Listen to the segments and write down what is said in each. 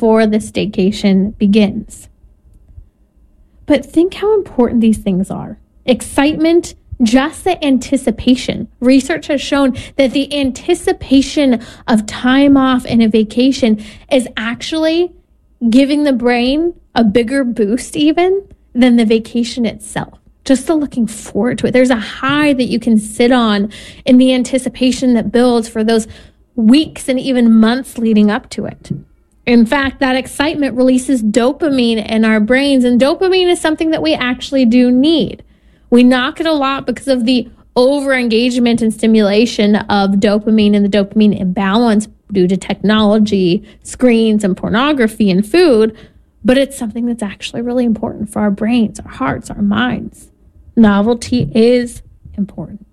before the staycation begins. But think how important these things are. Excitement, just the anticipation. Research has shown that the anticipation of time off and a vacation is actually giving the brain a bigger boost even than the vacation itself. Just the looking forward to it. There's a high that you can sit on in the anticipation that builds for those weeks and even months leading up to it. In fact, that excitement releases dopamine in our brains, and dopamine is something that we actually do need. We knock it a lot because of the over-engagement and stimulation of dopamine and the dopamine imbalance due to technology, screens, and pornography and food, but it's something that's actually really important for our brains, our hearts, our minds. Novelty is important.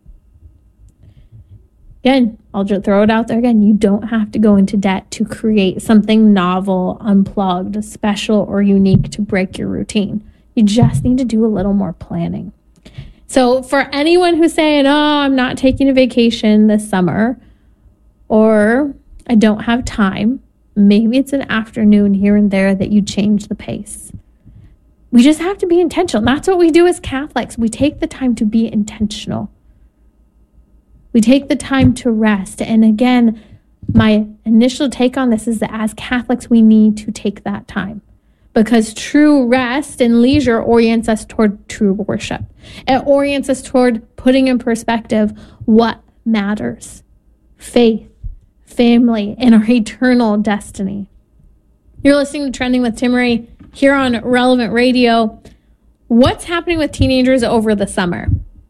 Again, I'll just throw it out there again. You don't have to go into debt to create something novel, unplugged, special, or unique to break your routine. You just need to do a little more planning. So for anyone who's saying, oh, I'm not taking a vacation this summer, or I don't have time, maybe it's an afternoon here and there that you change the pace. We just have to be intentional. That's what we do as Catholics. We take the time to be intentional. We take the time to rest. And again, my initial take on this is that as Catholics, we need to take that time, because true rest and leisure orients us toward true worship. It orients us toward putting in perspective what matters: faith, family, and our eternal destiny. You're listening to Trending with Timmerie here on Relevant Radio. What's happening with teenagers over the summer?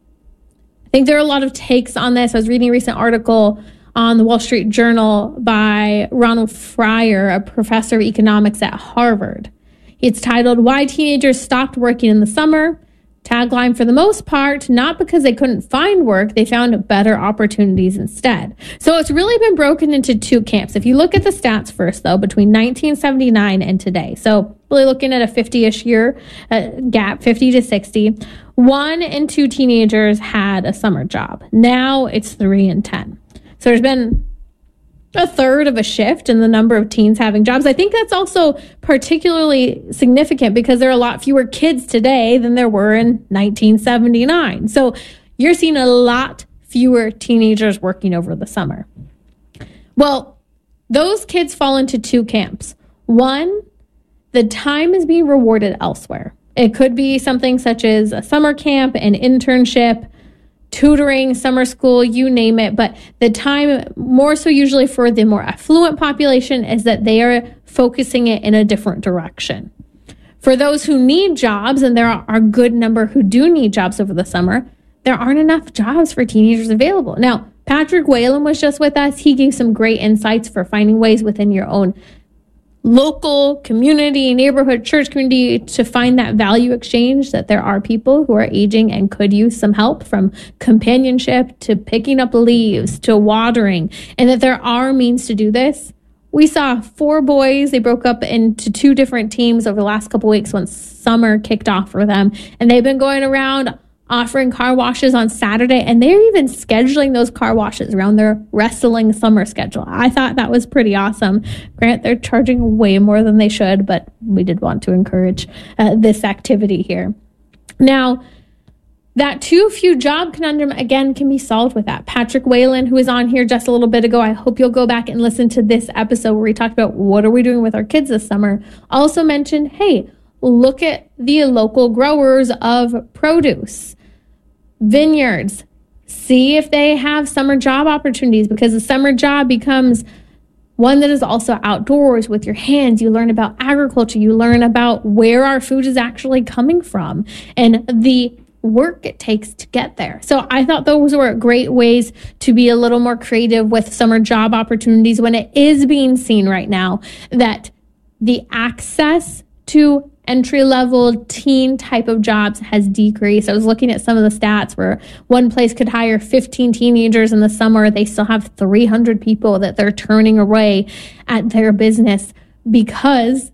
I think there are a lot of takes on this. I was reading a recent article on the Wall Street Journal by Ronald Fryer, a professor of economics at Harvard. It's titled, "Why Teenagers Stopped Working in the Summer." Tagline, for the most part, not because they couldn't find work, they found better opportunities instead. So it's really been broken into two camps. If you look at the stats first, though, between 1979 and today, so really looking at a 50-ish year gap, 50 to 60, 1 in 2 teenagers had a summer job. Now it's 3 in 10. So there's been a third of a shift in the number of teens having jobs. I think that's also particularly significant because there are a lot fewer kids today than there were in 1979. So you're seeing a lot fewer teenagers working over the summer. Well, those kids fall into 2 camps. One, the time is being rewarded elsewhere. It could be something such as a summer camp, an internship, tutoring, summer school, you name it. But the time, more so usually for the more affluent population, is that they are focusing it in a different direction. For those who need jobs, and there are a good number who do need jobs over the summer, there aren't enough jobs for teenagers available. Now, Patrick Whalen was just with us. He gave some great insights for finding ways within your own local community, neighborhood, church community to find that value exchange, that there are people who are aging and could use some help, from companionship to picking up leaves to watering, and that there are means to do this. We saw 4 boys. They broke up into 2 different teams over the last couple weeks once summer kicked off for them, and they've been going around offering car washes on Saturday, and they're even scheduling those car washes around their wrestling summer schedule. I thought that was pretty awesome. Grant, they're charging way more than they should, but we did want to encourage this activity here. Now, that too few job conundrum, again, can be solved with that. Patrick Whalen, who was on here just a little bit ago, I hope you'll go back and listen to this episode where we talked about what are we doing with our kids this summer, also mentioned, hey, look at the local growers of produce, vineyards. See if they have summer job opportunities, because a summer job becomes one that is also outdoors with your hands. You learn about agriculture. You learn about where our food is actually coming from and the work it takes to get there. So I thought those were great ways to be a little more creative with summer job opportunities, when it is being seen right now that the access to entry-level teen type of jobs has decreased. I was looking at some of the stats where one place could hire 15 teenagers in the summer. They still have 300 people that they're turning away at their business because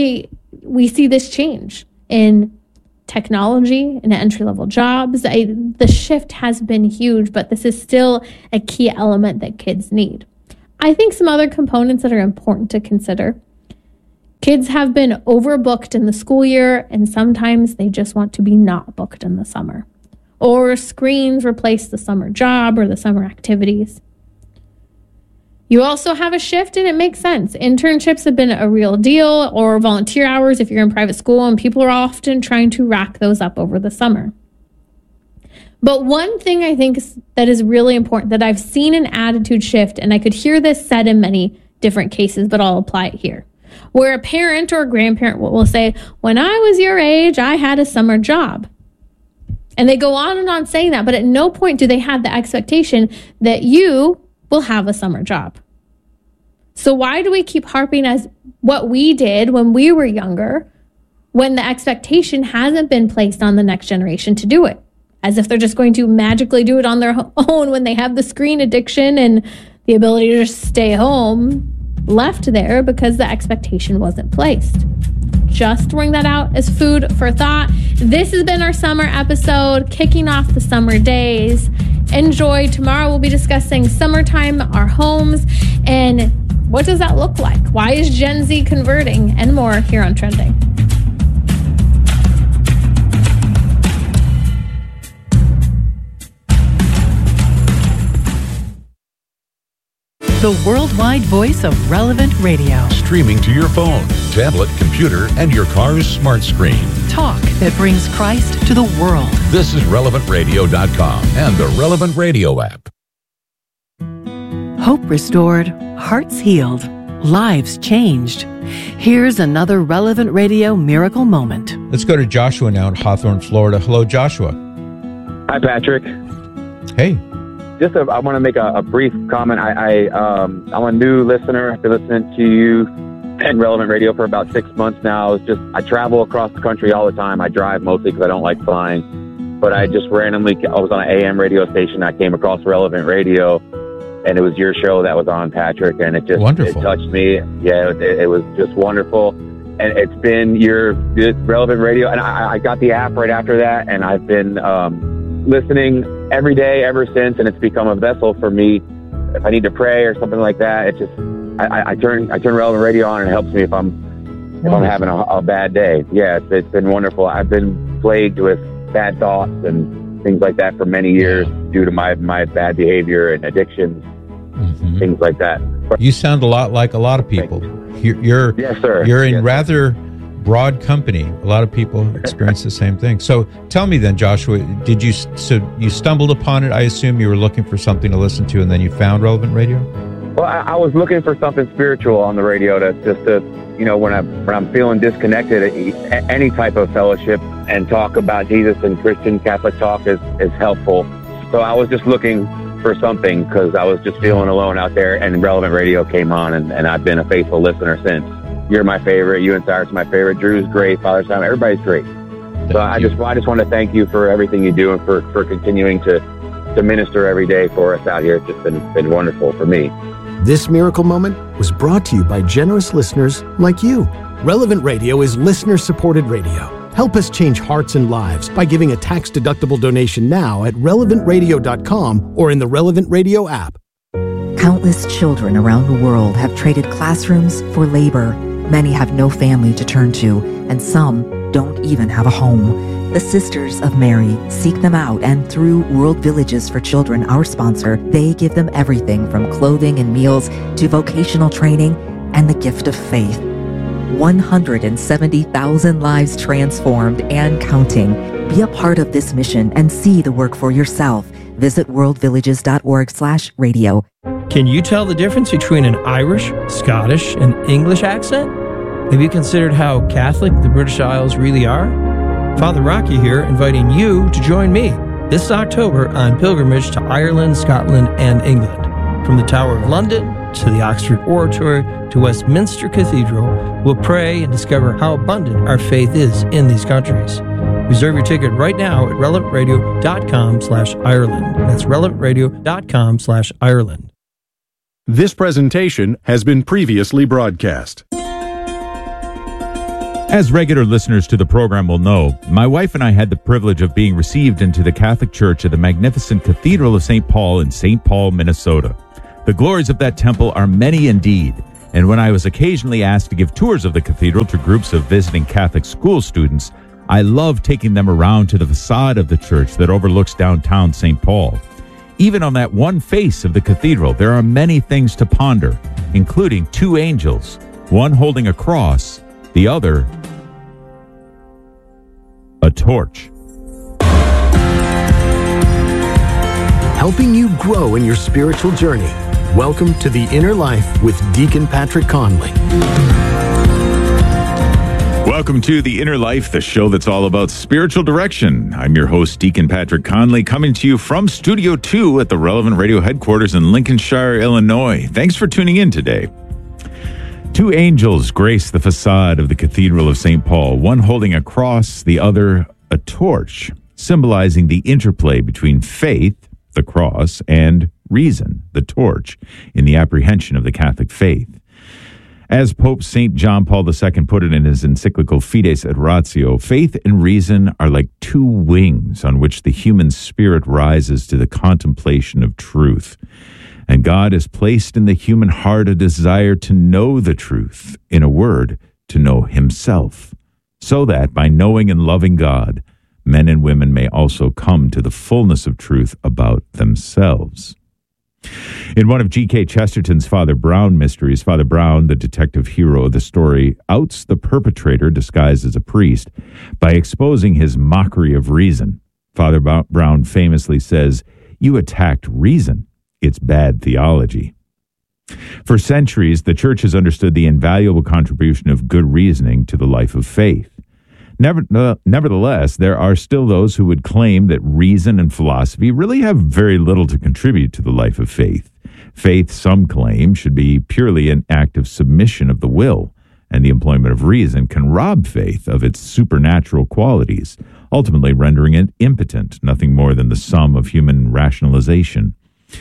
we see this change in technology and entry-level jobs. The shift has been huge, but this is still a key element that kids need. I think some other components that are important to consider Kids have been overbooked in the school year, and sometimes they just want to be not booked in the summer. Or screens replace the summer job or the summer activities. You also have a shift, and it makes sense. Internships have been a real deal, or volunteer hours if you're in private school, and people are often trying to rack those up over the summer. But one thing I think that is really important, that I've seen an attitude shift, and I could hear this said in many different cases, but I'll apply it here, where a parent or a grandparent will say, when I was your age, I had a summer job. And they go on and on saying that, but at no point do they have the expectation that you will have a summer job. So why do we keep harping as what we did when we were younger, when the expectation hasn't been placed on the next generation to do it? As if they're just going to magically do it on their own when they have the screen addiction and the ability to just stay home left there because the expectation wasn't placed. Just throwing that out as food for thought. This has been our summer episode, kicking off the summer days. Enjoy. Tomorrow we'll be discussing summertime, our homes, and what does that look like? Why is Gen Z converting? And more here on Trending. The worldwide voice of Relevant Radio. Streaming to your phone, tablet, computer, and your car's smart screen. Talk that brings Christ to the world. This is RelevantRadio.com and the Relevant Radio app. Hope restored, hearts healed, lives changed. Here's another Relevant Radio miracle moment. Let's go to Joshua now in Hawthorne, Florida. Hello, Joshua. Hi, Patrick. Hey. I want to make a brief comment. I'm a new listener. I've been listening to you and Relevant Radio for about 6 months now. I travel across the country all the time. I drive mostly because I don't like flying. But I just randomly, I was on an AM radio station. I came across Relevant Radio, and it was your show that was on, Patrick, and it just it touched me. Yeah, it was just wonderful. And it's been your Relevant Radio, and I got the app right after that, and I've been listening every day ever since, and it's become a vessel for me. If I need to pray or something like that, it just I turn Relevant Radio on, and it helps me if I'm having a bad day. Yeah, it's been wonderful. I've been plagued with bad thoughts and things like that for many years due to my bad behavior and addictions, things like that. You sound a lot like a lot of people. You're yes, sir. You're in rather broad company. A lot of people experience the same thing. So tell me then, Joshua, you stumbled upon it? I assume you were looking for something to listen to, and then you found Relevant Radio? Well, I was looking for something spiritual on the radio to when I'm feeling disconnected, any type of fellowship and talk about Jesus and Christian Catholic talk is helpful. So I was just looking for something because I was just feeling alone out there, and Relevant Radio came on, and I've been a faithful listener since. You're my favorite. You and Cyrus are my favorite. Drew's great. Father Simon, everybody's great. I just want to thank you for everything you do and for continuing to minister every day for us out here. It's just been wonderful for me. This miracle moment was brought to you by generous listeners like you. Relevant Radio is listener-supported radio. Help us change hearts and lives by giving a tax-deductible donation now at relevantradio.com or in the Relevant Radio app. Countless children around the world have traded classrooms for labor. Many have no family to turn to, and some don't even have a home. The Sisters of Mary seek them out, and through World Villages for Children, our sponsor, they give them everything from clothing and meals to vocational training and the gift of faith. 170,000 lives transformed and counting. Be a part of this mission and see the work for yourself. Visit worldvillages.org/radio. Can you tell the difference between an Irish, Scottish, and English accent? Have you considered how Catholic the British Isles really are? Father Rocky here, inviting you to join me this October on pilgrimage to Ireland, Scotland, and England. From the Tower of London to the Oxford Oratory to Westminster Cathedral, we'll pray and discover how abundant our faith is in these countries. Reserve your ticket right now at relevantradio.com/Ireland. That's relevantradio.com/Ireland. This presentation has been previously broadcast. As regular listeners to the program will know, my wife and I had the privilege of being received into the Catholic Church of the magnificent Cathedral of St. Paul in St. Paul, Minnesota. The glories of that temple are many indeed, And when I was occasionally asked to give tours of the cathedral to groups of visiting Catholic school students, I love taking them around to the facade of the church that overlooks downtown St. Paul. Even on that one face of the cathedral, there are many things to ponder, including two angels, one holding a cross, the other a torch. Helping you grow in your spiritual journey. Welcome to The Inner Life with Deacon Patrick Conley. Welcome to The Inner Life, the show that's all about spiritual direction. I'm your host, Deacon Patrick Conley, coming to you from Studio 2 at the Relevant Radio headquarters in Lincolnshire, Illinois. Thanks for tuning in today. Two angels grace the facade of the Cathedral of St. Paul, one holding a cross, the other a torch, symbolizing the interplay between faith, the cross, and reason, the torch, in the apprehension of the Catholic faith. As Pope St. John Paul II put it in his encyclical Fides et Ratio, faith and reason are like two wings on which the human spirit rises to the contemplation of truth. And God has placed in the human heart a desire to know the truth, in a word, to know himself, so that by knowing and loving God, men and women may also come to the fullness of truth about themselves. In one of G.K. Chesterton's Father Brown mysteries, Father Brown, the detective hero of the story, outs the perpetrator disguised as a priest by exposing his mockery of reason. Father Brown famously says, "You attacked reason. It's bad theology." For centuries, the Church has understood the invaluable contribution of good reasoning to the life of faith. Nevertheless, there are still those who would claim that reason and philosophy really have very little to contribute to the life of faith. Faith, some claim, should be purely an act of submission of the will, and the employment of reason can rob faith of its supernatural qualities, ultimately rendering it impotent, nothing more than the sum of human rationalization.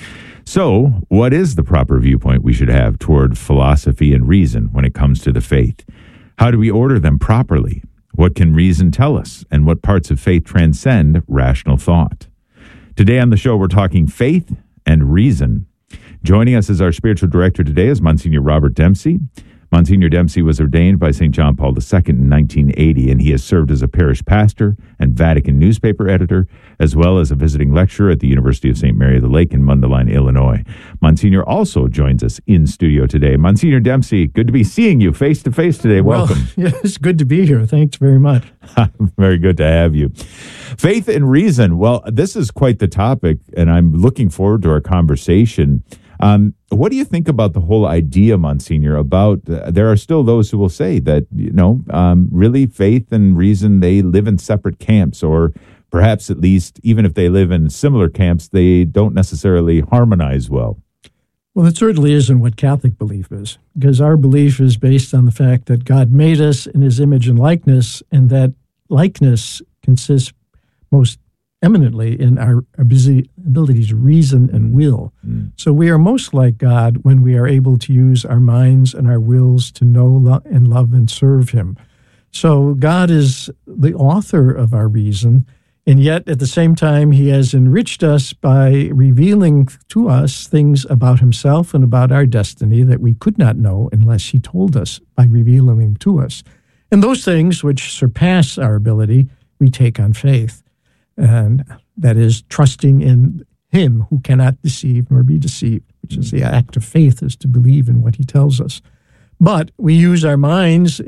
So, what is the proper viewpoint we should have toward philosophy and reason when it comes to the faith? How do we order them properly? What can reason tell us, and what parts of faith transcend rational thought? Today on the show, we're talking faith and reason. Joining us as our spiritual director today is Monsignor Robert Dempsey. Monsignor Dempsey was ordained by St. John Paul II in 1980, and he has served as a parish pastor and Vatican newspaper editor, as well as a visiting lecturer at the University of St. Mary of the Lake in Mundelein, Illinois. Monsignor also joins us in studio today. Monsignor Dempsey, good to be seeing you face-to-face today. Welcome. Well, yeah, it's good to be here. Thanks very much. Very good to have you. Faith and reason. Well, this is quite the topic, and I'm looking forward to our conversation. What do you think about the whole idea, Monsignor, about there are still those who will say that, really faith and reason, they live in separate camps, or perhaps at least even if they live in similar camps, they don't necessarily harmonize well? Well, it certainly isn't what Catholic belief is, because our belief is based on the fact that God made us in his image and likeness, and that likeness consists most eminently in our ability to reason and will. So we are most like God when we are able to use our minds and our wills to know and love and serve him. So God is the author of our reason, and yet at the same time, he has enriched us by revealing to us things about himself and about our destiny that we could not know unless he told us by revealing them to us. And those things which surpass our ability, we take on faith. And that is trusting in him who cannot deceive nor be deceived, which is the act of faith, is to believe in what he tells us. But we use our minds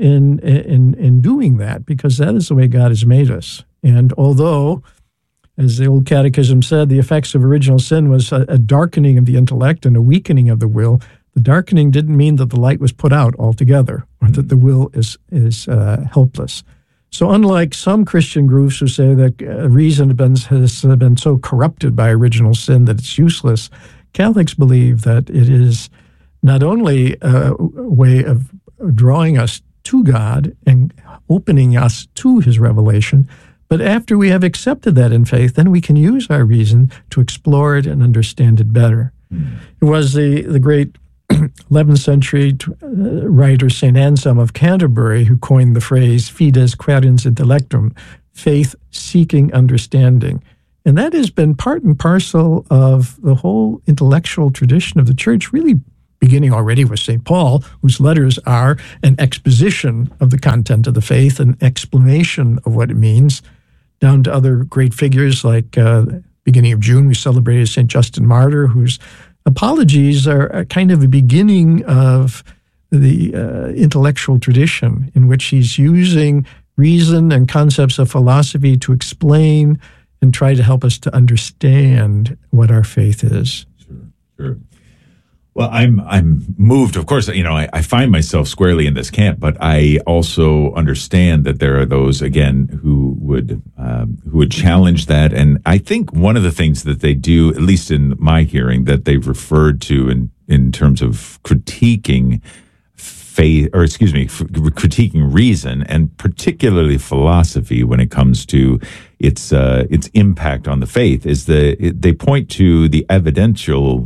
in doing that, because that is the way God has made us. And although, as the old catechism said, the effects of original sin was a darkening of the intellect and a weakening of the will, the darkening didn't mean that the light was put out altogether, or that the will is helpless. So unlike some Christian groups who say that reason has been so corrupted by original sin that it's useless, Catholics believe that it is not only a way of drawing us to God and opening us to his revelation, but after we have accepted that in faith, then we can use our reason to explore it and understand it better. It was the great 11th century writer St. Anselm of Canterbury who coined the phrase fides quaerens intellectum, faith seeking understanding. And that has been part and parcel of the whole intellectual tradition of the Church really beginning already with St. Paul, whose letters are an exposition of the content of the faith, an explanation of what it means, down to other great figures like beginning of June, we celebrated St. Justin Martyr, whose apologies are a kind of a beginning of the intellectual tradition in which he's using reason and concepts of philosophy to explain and try to help us to understand what our faith is. Sure. Well, I'm moved. Of course, I find myself squarely in this camp, but I also understand that there are those, again, who would challenge that. And I think one of the things that they do, at least in my hearing, that they've referred to in terms of critiquing faith, or critiquing reason, and particularly philosophy when it comes to its impact on the faith, is they point to the evidential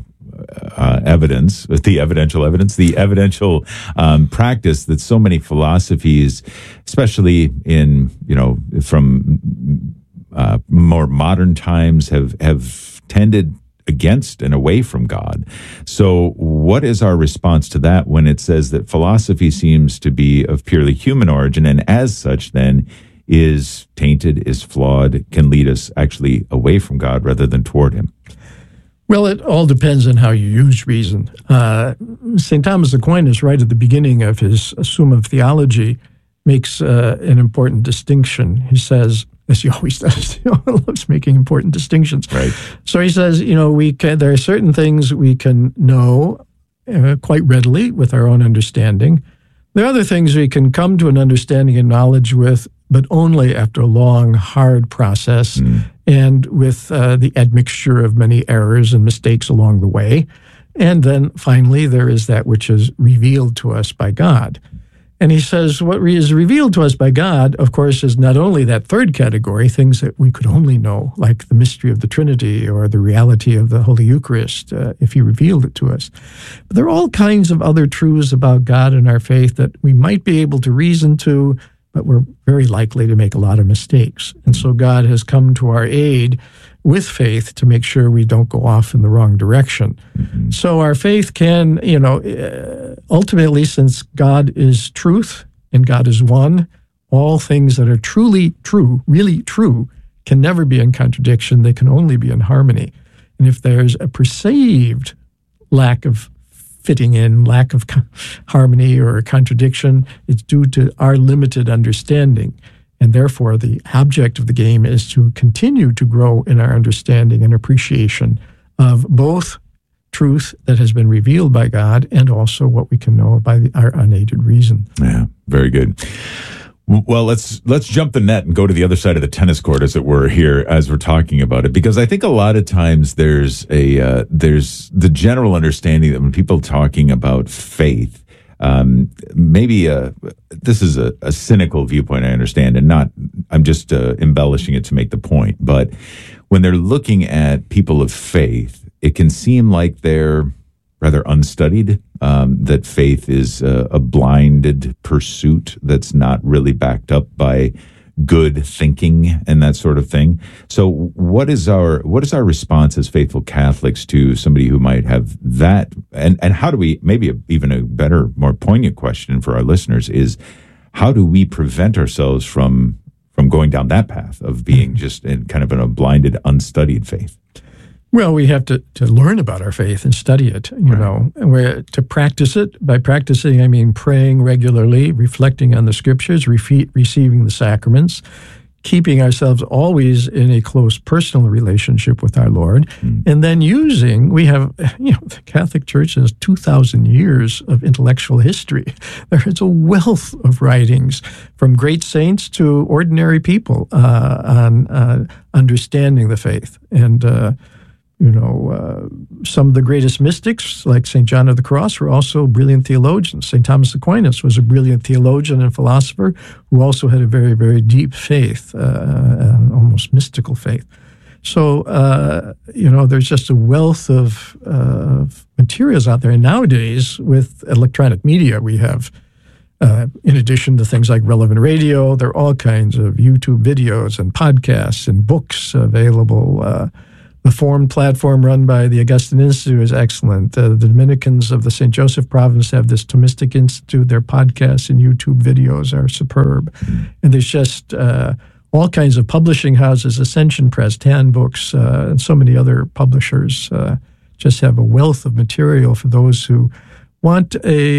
practice that so many philosophies, especially in from more modern times, have tended against and away from God. So what is our response to that when it says that philosophy seems to be of purely human origin, and as such then is tainted, is flawed, can lead us actually away from God rather than toward him? Well, it all depends on how you use reason. St. Thomas Aquinas, right at the beginning of his Summa Theology, makes an important distinction. He says, as he always does, he loves making important distinctions. Right. So he says, there are certain things we can know quite readily with our own understanding. There are other things we can come to an understanding and knowledge with, but only after a long, hard process and with the admixture of many errors and mistakes along the way. And then finally, there is that which is revealed to us by God. And he says what is revealed to us by God, of course, is not only that third category, things that we could only know, like the mystery of the Trinity or the reality of the Holy Eucharist, if he revealed it to us. But there are all kinds of other truths about God and our faith that we might be able to reason to, but we're very likely to make a lot of mistakes. And so God has come to our aid with faith to make sure we don't go off in the wrong direction. Mm-hmm. So our faith can, ultimately, since God is truth and God is one, all things that are truly true, really true, can never be in contradiction. They can only be in harmony. And if there's a perceived lack of fitting in, lack of harmony or contradiction, it's due to our limited understanding. And therefore, the object of the game is to continue to grow in our understanding and appreciation of both truth that has been revealed by God and also what we can know by our unaided reason. Yeah, very good. Well, let's jump the net and go to the other side of the tennis court, as it were, here as we're talking about it, because I think a lot of times there's the general understanding that when people are talking about faith, maybe this is a cynical viewpoint, I understand, and I'm just embellishing it to make the point. But when they're looking at people of faith, it can seem like they're rather unstudied, that faith is a blinded pursuit that's not really backed up by good thinking and that sort of thing. So what is our response as faithful Catholics to somebody who might have that? And how do we, maybe even a better, more poignant question for our listeners is, how do we prevent ourselves from going down that path of being just in kind of a blinded, unstudied faith? Well, we have to learn about our faith and study it, and we're to practice it. By practicing, I mean praying regularly, reflecting on the scriptures, receiving the sacraments, keeping ourselves always in a close personal relationship with our Lord, and then we have, the Catholic Church has 2,000 years of intellectual history. There is a wealth of writings from great saints to ordinary people on understanding the faith. And, some of the greatest mystics, like St. John of the Cross, were also brilliant theologians. St. Thomas Aquinas was a brilliant theologian and philosopher who also had a very, very deep faith, almost mystical faith. So, there's just a wealth of materials out there. And nowadays, with electronic media, we have, in addition to things like Relevant Radio, there are all kinds of YouTube videos and podcasts and books available Formed platform run by the Augustine Institute is excellent. The Dominicans of the St. Joseph province have this Thomistic Institute. Their podcasts and YouTube videos are superb. And there's just all kinds of publishing houses, Ascension Press, Tan Books, and so many other publishers just have a wealth of material for those who want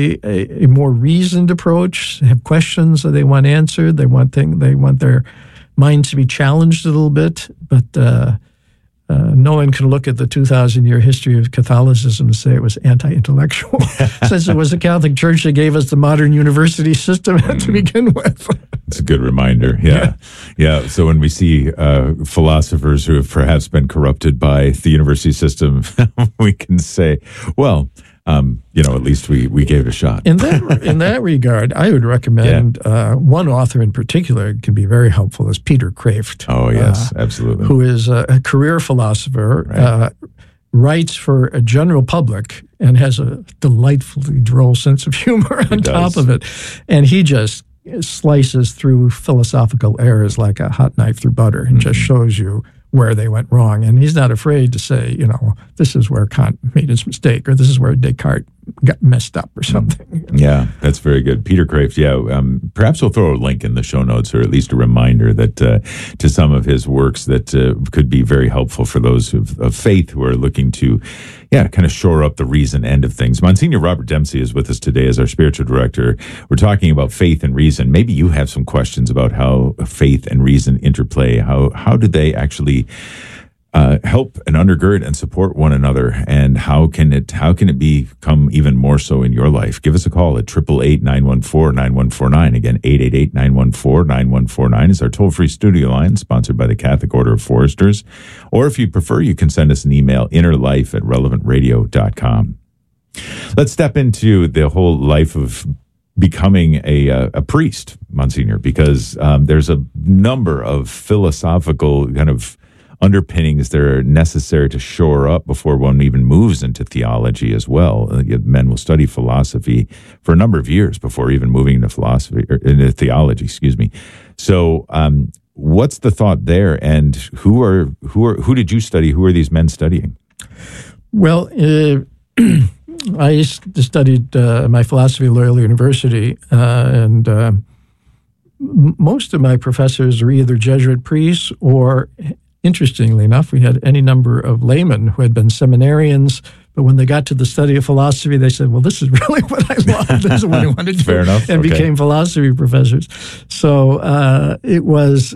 a more reasoned approach, have questions that they want answered. They want their minds to be challenged a little bit, but no one can look at the 2,000-year history of Catholicism and say it was anti-intellectual, since it was the Catholic Church that gave us the modern university system to begin with. It's a good reminder. Yeah. So when we see philosophers who have perhaps been corrupted by the university system, we can say, well, at least we gave it a shot. In that regard, I would recommend one author in particular can be very helpful is Peter Kreeft. Oh, yes, absolutely. Who is a career philosopher, right. Writes for a general public and has a delightfully droll sense of humor on top of it. And he just slices through philosophical errors like a hot knife through butter and just shows you where they went wrong. And he's not afraid to say, this is where Kant made his mistake, or this is where Descartes got messed up or something. Yeah, that's very good. Peter Kreeft, perhaps we'll throw a link in the show notes, or at least a reminder that to some of his works that could be very helpful for those of faith who are looking to kind of shore up the reason end of things. Monsignor Robert Dempsey is with us today as our spiritual director. We're talking about faith and reason. Maybe you have some questions about how faith and reason interplay. How do they actually help and undergird and support one another, and how can it become even more so in your life? Give us a call at 888-914-9149. Again, 888-914-9149 is our toll-free studio line, sponsored by the Catholic Order of Foresters. Or if you prefer, you can send us an email, innerlife@relevantradio.com. Let's step into the whole life of becoming a priest, Monsignor, because there's a number of philosophical kind of underpinnings that are necessary to shore up before one even moves into theology as well. Men will study philosophy for a number of years before even moving into into theology. Excuse me. So, what's the thought there? And who did you study? Who are these men studying? Well, I studied my philosophy at Loyola University, and most of my professors are either Jesuit priests or, interestingly enough, we had any number of laymen who had been seminarians, but when they got to the study of philosophy, they said, well, this is really what I love. This is what I want to do. Fair enough. And became philosophy professors. So it was,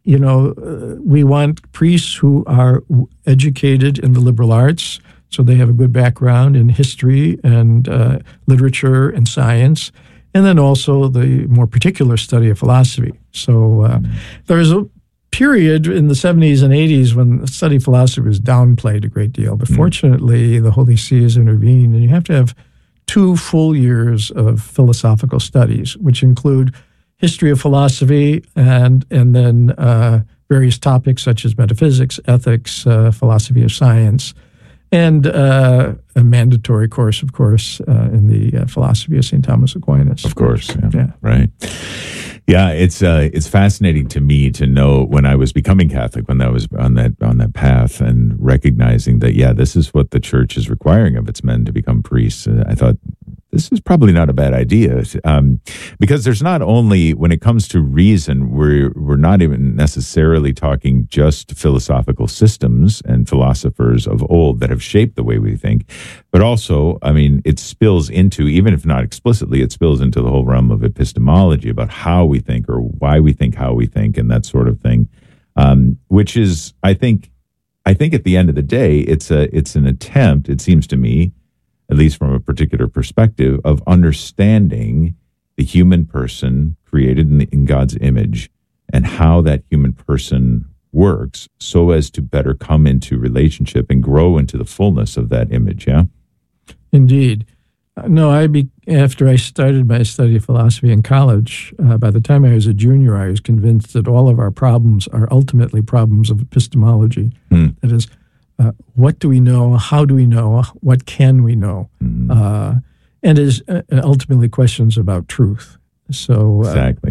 we want priests who are educated in the liberal arts, so they have a good background in history and literature and science, and then also the more particular study of philosophy. So there's a period in the 70s and 80s when study of philosophy was downplayed a great deal. But fortunately, the Holy See has intervened, and you have to have 2 full years of philosophical studies, which include history of philosophy and then various topics such as metaphysics, ethics, philosophy of science, and a mandatory course, of course, in the philosophy of St. Thomas Aquinas. Of course, yeah. Right. Yeah, it's fascinating to me to know when I was becoming Catholic, when I was on that path, and recognizing that this is what the Church is requiring of its men to become priests. I thought this is probably not a bad idea, because there's not only, when it comes to reason, we're not even necessarily talking just philosophical systems and philosophers of old that have shaped the way we think, but also, it spills into, even if not explicitly, it spills into the whole realm of epistemology about how we think or why we think how we think and that sort of thing, which is, I think at the end of the day, it's an attempt, it seems to me, at least from a particular perspective, of understanding the human person created in God's image and how that human person works so as to better come into relationship and grow into the fullness of that image, yeah? Indeed. No, after I started my study of philosophy in college, by the time I was a junior, I was convinced that all of our problems are ultimately problems of epistemology. That is, what do we know? How do we know? What can we know? And is ultimately questions about truth. So exactly.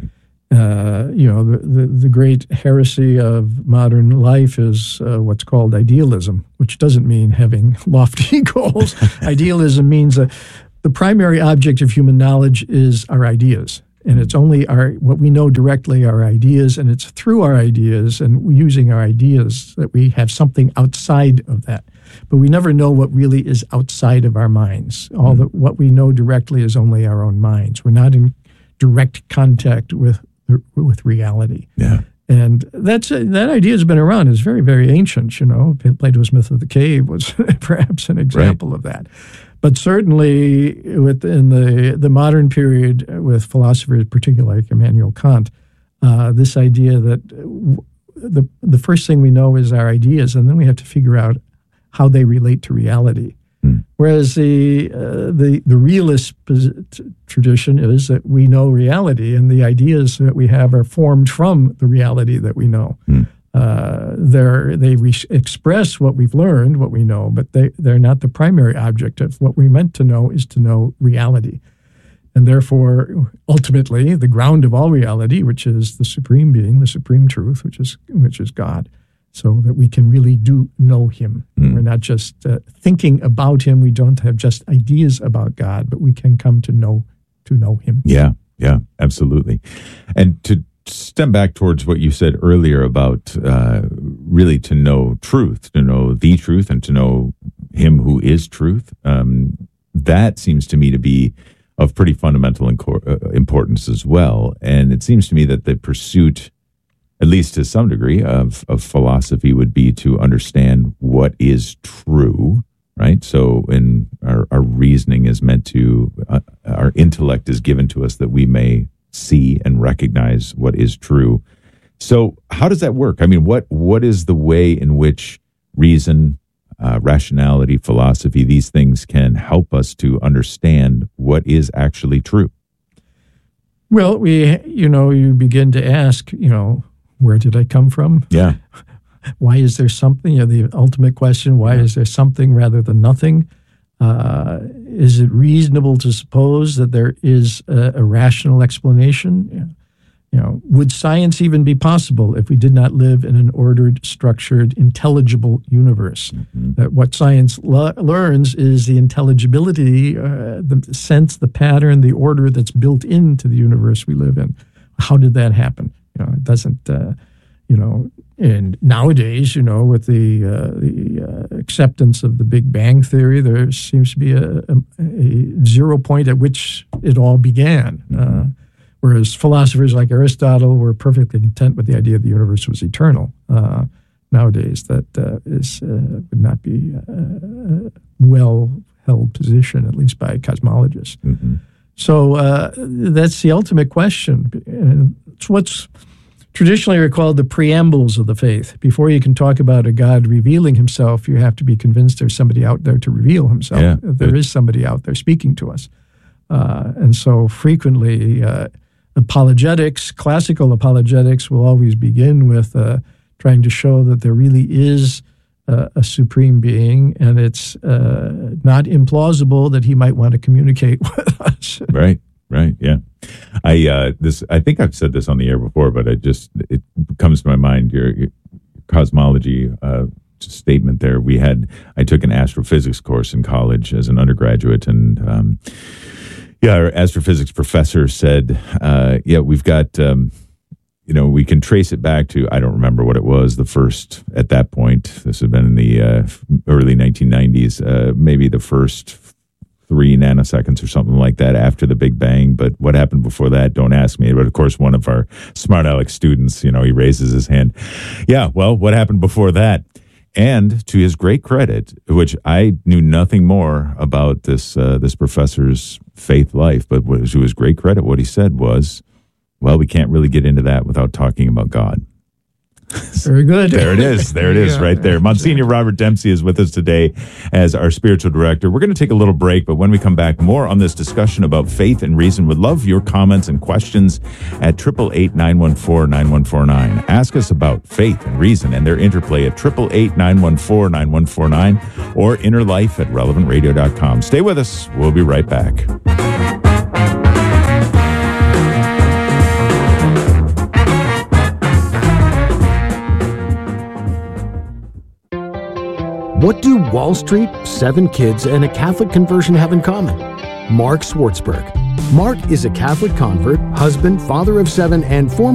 The great heresy of modern life is what's called idealism, which doesn't mean having lofty goals. Idealism means the primary object of human knowledge is our ideas. And it's only what we know directly, our ideas, and it's through our ideas and using our ideas that we have something outside of that. But we never know what really is outside of our minds. What we know directly is only our own minds. We're not in direct contact with reality. Yeah. And that idea has been around. It's very, very ancient. Plato's myth of the cave was perhaps an example of that. But certainly within the modern period with philosophers, particularly like Immanuel Kant, this idea that the first thing we know is our ideas, and then we have to figure out how they relate to reality. Whereas the realist tradition is that we know reality, and the ideas that we have are formed from the reality that we know. They express what we've learned, what we know, but they're not the primary object of what we meant to know is to know reality. And therefore, ultimately, the ground of all reality, which is the supreme being, the supreme truth, which is God, so that we can really know him. We're not just thinking about him. We don't have just ideas about God, but we can come to know him. Yeah, absolutely. And to step back towards what you said earlier about really to know truth, to know the truth, and to know him who is truth, that seems to me to be of pretty fundamental importance as well. And it seems to me that the pursuit, at least to some degree, of philosophy would be to understand what is true, right? So in our reasoning is meant to, our intellect is given to us that we may see and recognize what is true. So how does that work? I mean, what is the way in which reason, rationality, philosophy, these things can help us to understand what is actually true? Well, you begin to ask, where did I come from? Yeah. Why is there something? The ultimate question, why is there something rather than nothing? Is it reasonable to suppose that there is a rational explanation? Would science even be possible if we did not live in an ordered, structured, intelligible universe? That what science learns is the intelligibility, the sense, the pattern, the order that's built into the universe we live in. How did that happen? It doesn't, and nowadays, with the acceptance of the Big Bang Theory, there seems to be a 0 point at which it all began. Whereas philosophers like Aristotle were perfectly content with the idea the universe was eternal. Nowadays, that would not be a well-held position, at least by cosmologists. So that's the ultimate question. It's what's traditionally called the preambles of the faith. Before you can talk about a God revealing himself, you have to be convinced there's somebody out there to reveal himself. Yeah. There is somebody out there speaking to us. And so frequently, apologetics, classical apologetics, will always begin with trying to show that there really is a supreme being, and it's not implausible that he might want to communicate with us. Right, yeah. I think I've said this on the air before, but it comes to my mind, your cosmology statement there. I took an astrophysics course in college as an undergraduate, and our astrophysics professor said, we've got, we can trace it back to, I don't remember what it was, at that point, this had been in the early 1990s, maybe the first 3 nanoseconds or something like that after the Big Bang. But what happened before that, don't ask me. But of course, one of our smart aleck students, he raises his hand. Yeah, well, what happened before that? And to his great credit, which I knew nothing more about this professor's faith life, but to his great credit, what he said was, well, we can't really get into that without talking about God. Very good. There it is right there. Monsignor Robert Dempsey is with us today as our spiritual director. We're going to take a little break, but when we come back, more on this discussion about faith and reason. Would love your comments and questions at 888-914-9149. Ask us about faith and reason and their interplay at 888-914-9149 or innerlife@relevantradio.com. Stay with us. We'll be right back. What do Wall Street, 7 kids, and a Catholic conversion have in common? Mark Schwartzberg. Mark is a Catholic convert, husband, father of 7, and former